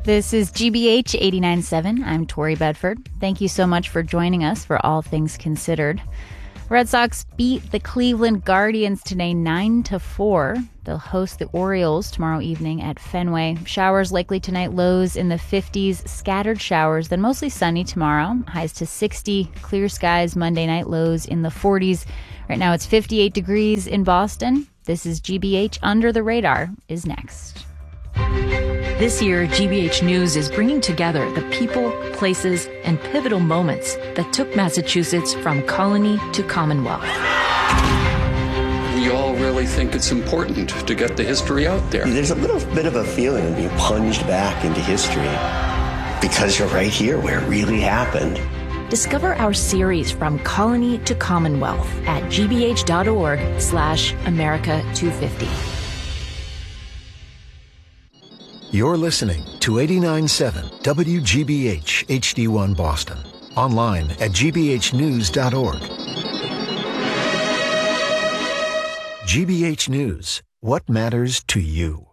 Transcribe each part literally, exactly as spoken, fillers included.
This is G B H eighty-nine point seven. I'm Tori Bedford. Thank you so much for joining us for All Things Considered. Red Sox beat the Cleveland Guardians today nine to four. They'll host the Orioles tomorrow evening at Fenway. Showers likely tonight, lows in the fifties, scattered showers, then mostly sunny tomorrow. Highs to sixty, clear skies Monday night, lows in the forties. Right now it's fifty-eight degrees in Boston. This is G B H Under the Radar is next. This year, G B H News is bringing together the people, places, and pivotal moments that took Massachusetts from colony to Commonwealth. We all really think it's important to get the history out there. There's a little bit of a feeling of being plunged back into history because you're right here where it really happened. Discover our series From Colony to Commonwealth at gbh.org slash America 250. You're listening to eighty-nine point seven W G B H H D one Boston. Online at g b h news dot org. G B H News. What matters to you?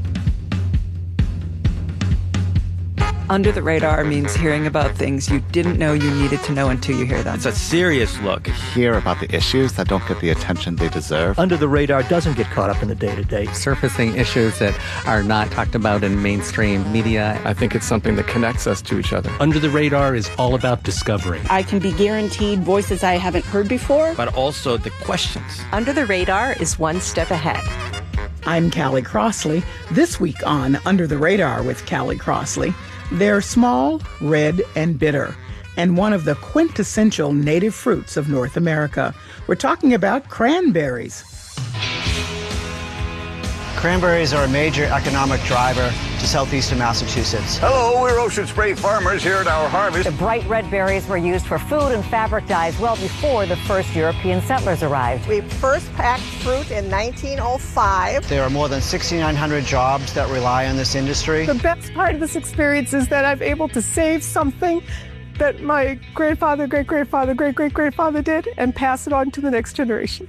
Under the Radar means hearing about things you didn't know you needed to know until you hear them. It's a serious look. Hear about the issues that don't get the attention they deserve. Under the Radar doesn't get caught up in the day-to-day. Surfacing issues that are not talked about in mainstream media. I think it's something that connects us to each other. Under the Radar is all about discovery. I can be guaranteed voices I haven't heard before. But also the questions. Under the Radar is one step ahead. I'm Callie Crossley. This week on Under the Radar with Callie Crossley, they're small, red, and bitter, and one of the quintessential native fruits of North America. We're talking about cranberries. Cranberries are a major economic driver to southeastern Massachusetts. Hello, we're Ocean Spray farmers here at our harvest. The bright red berries were used for food and fabric dyes well before the first European settlers arrived. We first packed fruit in nineteen oh five. There are more than sixty-nine hundred jobs that rely on this industry. The best part of this experience is that I'm able to save something that my grandfather, great-grandfather, great-great-grandfather did and pass it on to the next generation.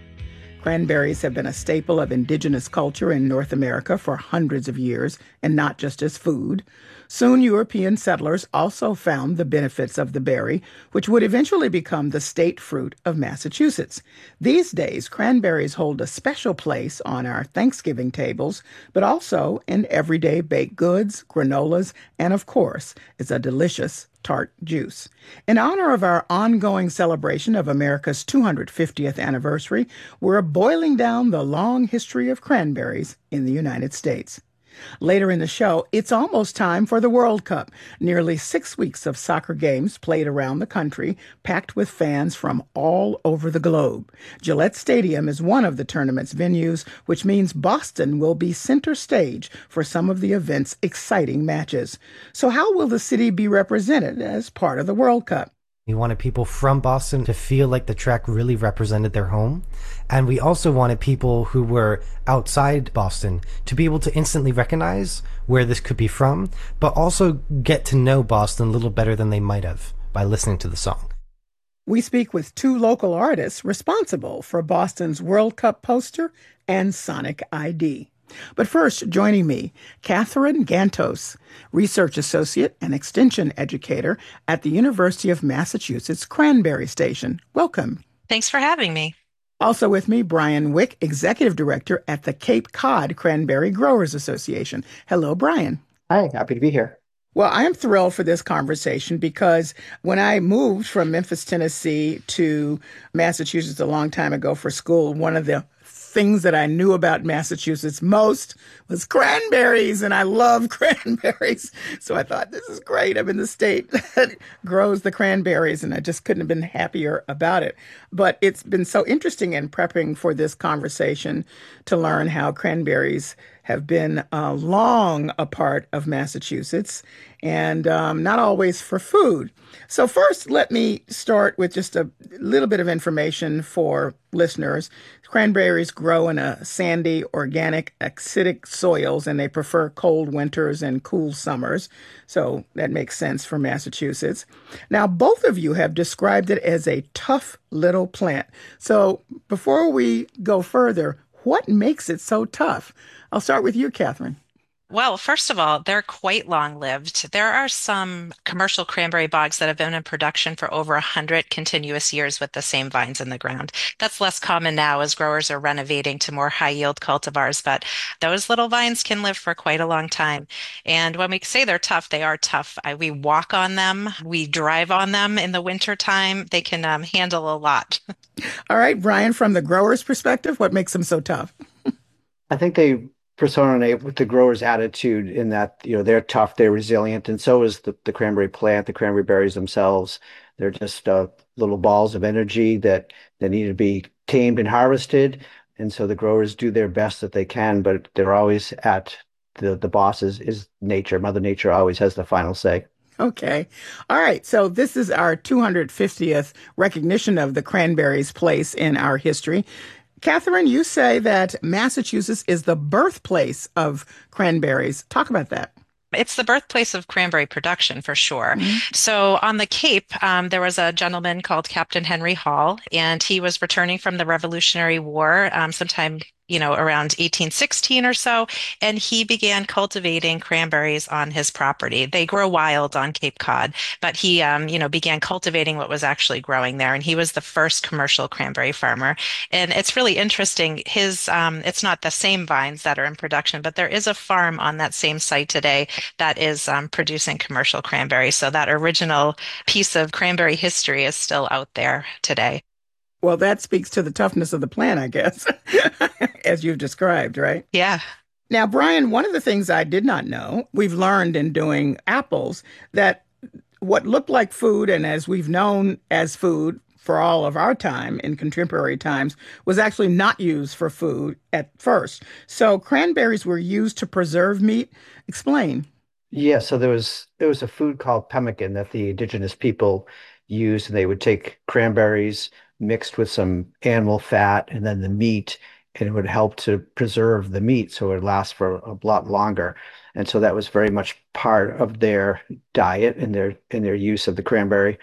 Cranberries have been a staple of indigenous culture in North America for hundreds of years, and not just as food. Soon, European settlers also found the benefits of the berry, which would eventually become the state fruit of Massachusetts. These days, cranberries hold a special place on our Thanksgiving tables, but also in everyday baked goods, granolas, and of course, is a delicious tart juice. In honor of our ongoing celebration of America's two hundred fiftieth anniversary, we're boiling down the long history of cranberries in the United States. Later in the show, it's almost time for the World Cup. Nearly six weeks of soccer games played around the country, packed with fans from all over the globe. Gillette Stadium is one of the tournament's venues, which means Boston will be center stage for some of the event's exciting matches. So how will the city be represented as part of the World Cup? We wanted people from Boston to feel like the track really represented their home. And we also wanted people who were outside Boston to be able to instantly recognize where this could be from, but also get to know Boston a little better than they might have by listening to the song. We speak with two local artists responsible for Boston's World Cup poster and Sonic I D. But first, joining me, Catherine Gantos, Research Associate and Extension Educator at the University of Massachusetts Cranberry Station. Welcome. Thanks for having me. Also with me, Brian Wick, Executive Director at the Cape Cod Cranberry Growers Association. Hello, Brian. Hi, happy to be here. Well, I am thrilled for this conversation because when I moved from Memphis, Tennessee to Massachusetts a long time ago for school, one of the things that I knew about Massachusetts most was cranberries, and I love cranberries. So I thought, this is great. I'm in the state that grows the cranberries, and I just couldn't have been happier about it. But it's been so interesting in prepping for this conversation to learn how cranberries have been uh, long a part of Massachusetts, and um, not always for food. So first, let me start with just a little bit of information for listeners. Cranberries grow in a sandy, organic, acidic soils, and they prefer cold winters and cool summers. So that makes sense for Massachusetts. Now, both of you have described it as a tough little plant. So before we go further, what makes it so tough? I'll start with you, Catherine. Well, first of all, they're quite long-lived. There are some commercial cranberry bogs that have been in production for over a hundred continuous years with the same vines in the ground. That's less common now as growers are renovating to more high-yield cultivars, but those little vines can live for quite a long time. And when we say they're tough, they are tough. I, we walk on them, we drive on them in the wintertime. They can um, handle a lot. All right, Brian, from the grower's perspective, what makes them so tough? I think they personate with the grower's attitude in that, you know, they're tough, they're resilient, and so is the, the cranberry plant, the cranberry berries themselves. They're just uh, little balls of energy that, that need to be tamed and harvested. And so the growers do their best that they can, but they're always at the, the boss is, is nature. Mother Nature always has the final say. Okay. All right. So this is our two hundred fiftieth recognition of the cranberry's place in our history. Catherine, you say that Massachusetts is the birthplace of cranberries. Talk about that. It's the birthplace of cranberry production for sure. Mm-hmm. So on the Cape, um, there was a gentleman called Captain Henry Hall, and he was returning from the Revolutionary War um, sometime you know, around eighteen sixteen or so, and he began cultivating cranberries on his property. They grow wild on Cape Cod, but he, um, you know, began cultivating what was actually growing there, and he was the first commercial cranberry farmer. And it's really interesting. His, um, it's not the same vines that are in production, but there is a farm on that same site today that is um, producing commercial cranberries. So that original piece of cranberry history is still out there today. Well, that speaks to the toughness of the plant, I guess, as you've described, right? Yeah. Now, Brian, one of the things I did not know, we've learned in doing apples, that what looked like food, and as we've known as food for all of our time in contemporary times, was actually not used for food at first. So cranberries were used to preserve meat. Explain. Yeah, so there was there was a food called pemmican that the indigenous people used, and they would take cranberries mixed with some animal fat and then the meat, and it would help to preserve the meat so it would last for a lot longer. And so that was very much part of their diet and their in their use of the cranberry.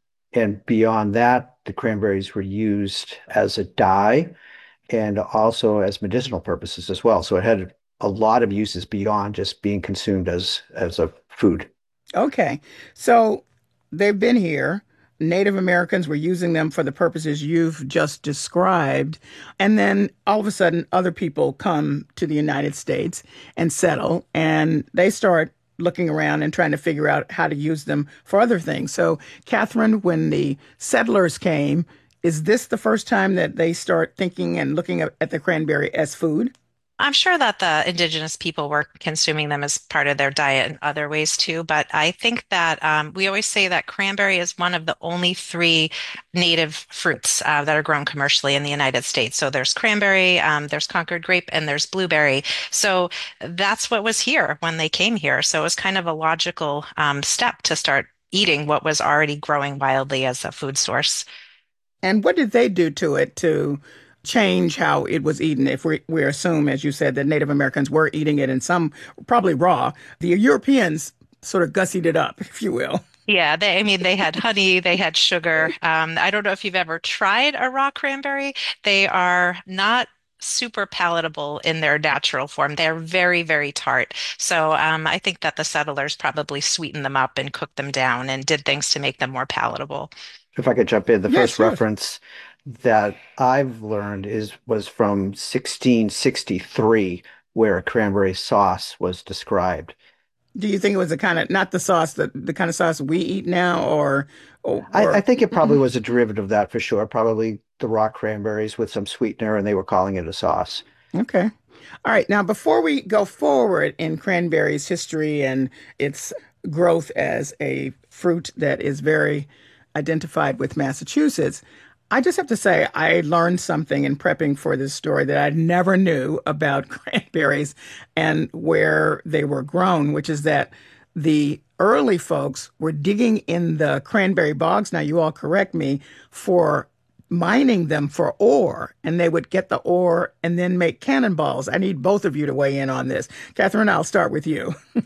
And beyond that, the cranberries were used as a dye and also as medicinal purposes as well. So it had a lot of uses beyond just being consumed as as a food. Okay. So they've been here. Native Americans were using them for the purposes you've just described. And then all of a sudden, other people come to the United States and settle, and they start looking around and trying to figure out how to use them for other things. So, Catherine, when the settlers came, is this the first time that they start thinking and looking at, at the cranberry as food? I'm sure that the indigenous people were consuming them as part of their diet in other ways too, but I think that um, we always say that cranberry is one of the only three native fruits uh, that are grown commercially in the United States. So there's cranberry, um, there's Concord grape, and there's blueberry. So that's what was here when they came here. So it was kind of a logical um, step to start eating what was already growing wildly as a food source. And what did they do to it to change how it was eaten? If we, we assume, as you said, that Native Americans were eating it, and some probably raw, the Europeans sort of gussied it up, if you will. Yeah, they, I mean, they had honey, they had sugar. Um, I don't know if you've ever tried a raw cranberry. They are not super palatable in their natural form. They're very, very tart. So um, I think that the settlers probably sweetened them up and cooked them down and did things to make them more palatable. If I could jump in, the Yeah, first sure. reference that I've learned is was from sixteen sixty-three, where a cranberry sauce was described. Do you think it was the kind of, not the sauce, the, the kind of sauce we eat now, or? or, I, or... I think it probably was a derivative of that for sure. Probably the raw cranberries with some sweetener, and they were calling it a sauce. Okay. All right. Now, before we go forward in cranberries' history and its growth as a fruit that is very identified with Massachusetts, I just have to say I learned something in prepping for this story that I never knew about cranberries and where they were grown, which is that the early folks were digging in the cranberry bogs, now you all correct me, for mining them for ore, and they would get the ore and then make cannonballs. I need both of you to weigh in on this. Catherine, I'll start with you.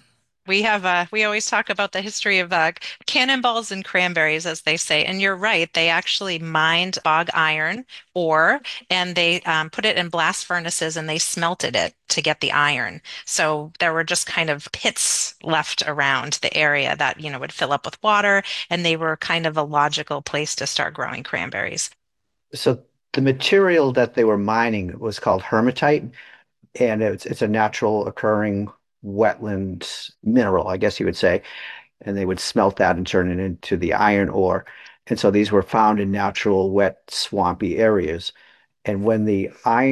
We have uh, we always talk about the history of uh, cannonballs and cranberries, as they say. And you're right, they actually mined bog iron ore and they um, put it in blast furnaces and they smelted it to get the iron. So there were just kind of pits left around the area that, you know, would fill up with water, and they were kind of a logical place to start growing cranberries. So the material that they were mining was called hematite, and it's it's a natural occurring wetland mineral, I guess you would say. And they would smelt that and turn it into the iron ore. And so these were found in natural, wet, swampy areas. And when the iron